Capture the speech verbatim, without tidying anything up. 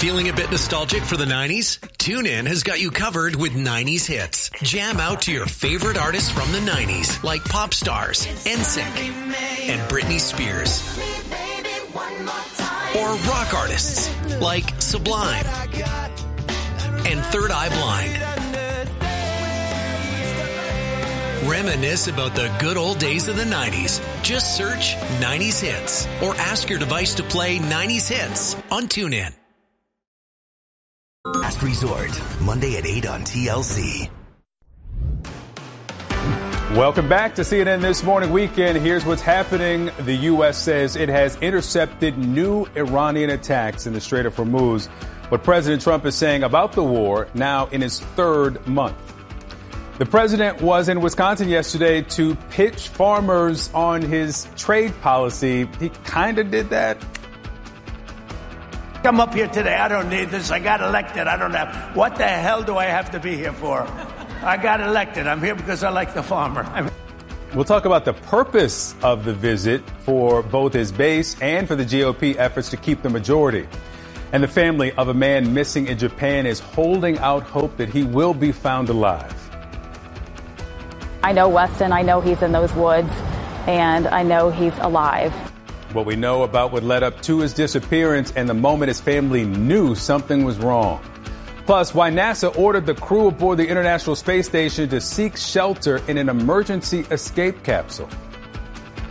Feeling a bit nostalgic for the nineties? TuneIn has got you covered with nineties hits. Jam out to your favorite artists from the nineties, like pop stars, N Sync, and Britney Spears. Or rock artists, like Sublime and Third Eye Blind. Reminisce about the good old days of the nineties. Just search nineties hits or ask your device to play nineties hits on TuneIn. Last Resort, Monday at eight on T L C. Welcome back to C N N This Morning Weekend. Here's what's happening. The U S says it has intercepted new Iranian attacks in the Strait of Hormuz. What President Trump is saying about the war now in his third month. The president was in Wisconsin yesterday to pitch farmers on his trade policy. He kind of did that. Come up here today. I don't need this. I got elected. I don't have. What the hell do I have to be here for? I got elected. I'm here because I like the farmer. I'm... We'll talk about the purpose of the visit for both his base and for the G O P efforts to keep the majority. And the family of a man missing in Japan is holding out hope that he will be found alive. I know Weston. I know he's in those woods, and I know he's alive. What we know about what led up to his disappearance and the moment his family knew something was wrong. Plus, why NASA ordered the crew aboard the International Space Station to seek shelter in an emergency escape capsule.